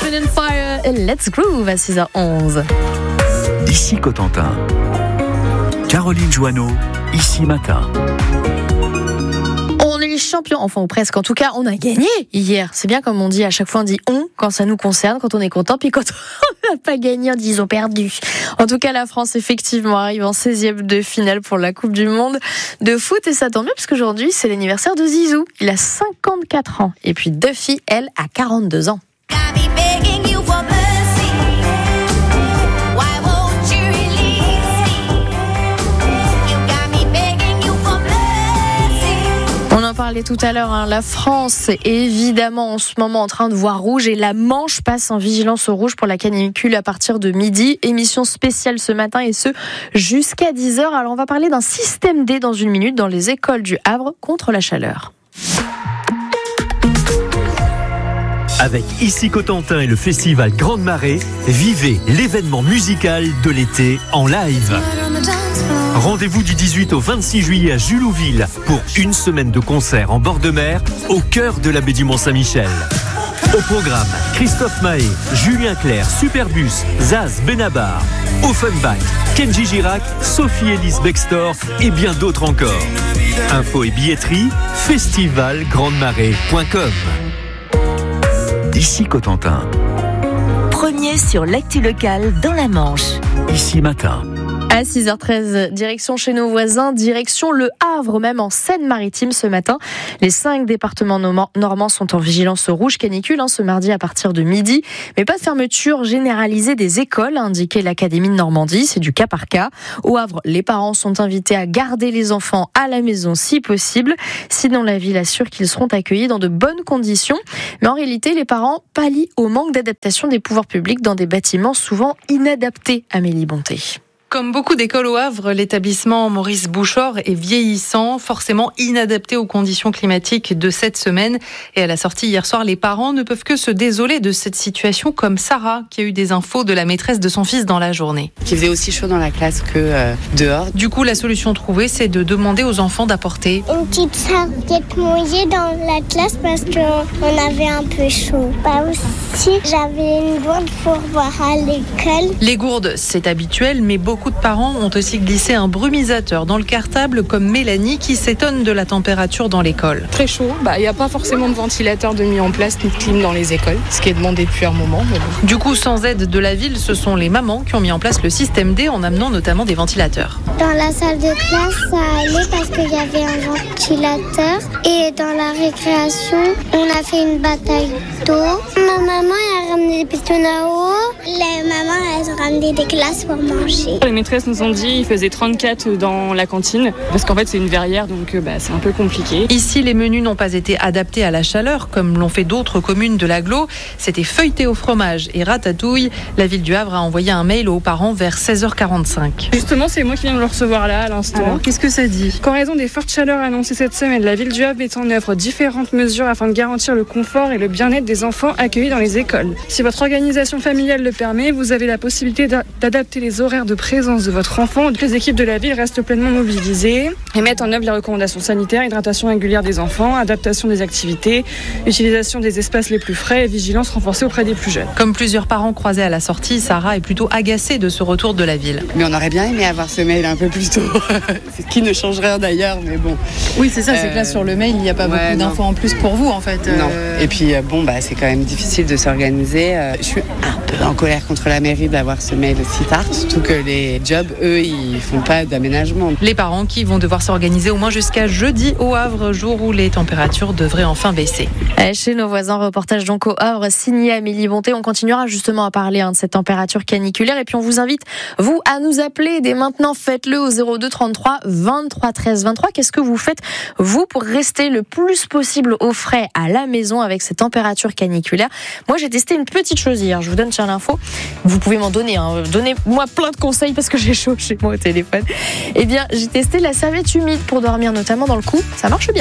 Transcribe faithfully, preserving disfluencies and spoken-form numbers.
Earth, Wind and Fire et Let's Groove à six heures onze. Ici Cotentin. Caroline Joanneau, ici matin. On est les champions, enfin ou presque. En tout cas, on a gagné hier. C'est bien comme on dit, à chaque fois on dit on quand ça nous concerne, quand on est content, puis quand on n'a pas gagné, on dit ils ont perdu. En tout cas, la France effectivement arrive en seizième de finale pour la Coupe du Monde de foot et ça tombe bien parce qu'aujourd'hui c'est l'anniversaire de Zizou. Il a cinquante-quatre ans et puis Duffy, elle, a quarante-deux ans. On en parlait tout à l'heure, hein. La France est évidemment en ce moment en train de voir rouge et la Manche passe en vigilance au rouge pour la canicule à partir de midi. Émission spéciale ce matin et ce jusqu'à dix heures. Alors on va parler d'un système D dans une minute dans les écoles du Havre contre la chaleur. Avec Ici Cotentin et le festival Grande Marée, vivez l'événement musical de l'été en live. Rendez-vous du dix-huit au vingt-six juillet à Julouville pour une semaine de concerts en bord de mer au cœur de la baie du Mont-Saint-Michel. Au programme, Christophe Mahé, Julien Clerc, Superbus, Zaz Benabar, Offenbach, Kenji Girac, Sophie-Élise Bextor et bien d'autres encore. Info et billetterie, festival grande marée point com. Ici Cotentin. Premier sur l'actu locale dans la Manche. Ici matin. À six heures treize, direction chez nos voisins, direction le Havre, même en Seine-Maritime ce matin. Les cinq départements normands sont en vigilance rouge canicule hein, ce mardi à partir de midi. Mais pas de fermeture généralisée des écoles, a indiqué l'Académie de Normandie. C'est du cas par cas. Au Havre, les parents sont invités à garder les enfants à la maison si possible. Sinon, la ville assure qu'ils seront accueillis dans de bonnes conditions. Mais en réalité, les parents pallient au manque d'adaptation des pouvoirs publics dans des bâtiments souvent inadaptés. Amélie Bonté. Comme beaucoup d'écoles au Havre, l'établissement Maurice Bouchor est vieillissant, forcément inadapté aux conditions climatiques de cette semaine. Et à la sortie hier soir, les parents ne peuvent que se désoler de cette situation, comme Sarah, qui a eu des infos de la maîtresse de son fils dans la journée. Il faisait aussi chaud dans la classe que euh, dehors. Du coup, la solution trouvée, c'est de demander aux enfants d'apporter une petite serviette mouillée dans la classe parce qu'on avait un peu chaud. Bah aussi, j'avais une gourde pour boire à l'école. Les gourdes, c'est habituel, mais beaucoup Beaucoup de parents ont aussi glissé un brumisateur dans le cartable, comme Mélanie qui s'étonne de la température dans l'école. Très chaud, bah, il n'y a pas forcément de ventilateur de mis en place ni de clim dans les écoles, ce qui est demandé depuis un moment. Mais bon. Du coup, sans aide de la ville, ce sont les mamans qui ont mis en place le système D en amenant notamment des ventilateurs. Dans la salle de classe, ça allait parce qu'il y avait un ventilateur. Et dans la récréation, on a fait une bataille d'eau. Ma maman a ramené des pistons à eau. Les mamans, elles ont ramené des glaces pour manger. Les maîtresses nous ont dit qu'il faisait trente-quatre dans la cantine parce qu'en fait c'est une verrière donc bah, c'est un peu compliqué. Ici les menus n'ont pas été adaptés à la chaleur comme l'ont fait d'autres communes de l'agglo. C'était feuilleté au fromage et ratatouille. La ville du Havre a envoyé un mail aux parents vers seize heures quarante-cinq. Justement c'est moi qui viens de le recevoir là à l'instant. Alors qu'est-ce que ça dit ? Qu'en raison des fortes chaleurs annoncées cette semaine, la ville du Havre met en œuvre différentes mesures afin de garantir le confort et le bien-être des enfants accueillis dans les écoles. Si votre organisation familiale le permet, vous avez la possibilité d'adapter les horaires de présence de votre enfant. Les équipes de la ville restent pleinement mobilisées et mettent en œuvre les recommandations sanitaires, hydratation régulière des enfants, adaptation des activités, utilisation des espaces les plus frais et vigilance renforcée auprès des plus jeunes. Comme plusieurs parents croisés à la sortie, Sarah est plutôt agacée de ce retour de la ville. Mais on aurait bien aimé avoir ce mail un peu plus tôt. C'est ce qui ne change rien d'ailleurs, mais bon. Oui, c'est ça, c'est euh, que là sur le mail, il n'y a pas ouais, beaucoup d'infos non. en plus pour vous en fait. Non. Euh... Et puis bon, bah, c'est quand même difficile de s'organiser. Euh, je suis un peu en colère contre la mairie d'avoir ce mail aussi tard, surtout que les jobs, eux, ils font pas d'aménagement. Les parents qui vont devoir s'organiser au moins jusqu'à jeudi au Havre, jour où les températures devraient enfin baisser. Chez nos voisins, reportage donc au Havre, signé Amélie Bonté. On continuera justement à parler hein, de cette température caniculaire et puis on vous invite, vous, à nous appeler dès maintenant. Faites-le au zéro deux trente-trois vingt-trois treize vingt-trois. Qu'est-ce que vous faites, vous, pour rester le plus possible au frais à la maison avec ces températures caniculaires ? Moi, j'ai testé une petite chose hier. Je vous donne tiens l'info. Vous pouvez m'en donner. Hein. Donnez-moi plein de conseils parce que j'ai chaud chez moi au téléphone. Eh bien, j'ai testé la serviette humide pour dormir, notamment dans le cou. Ça marche bien.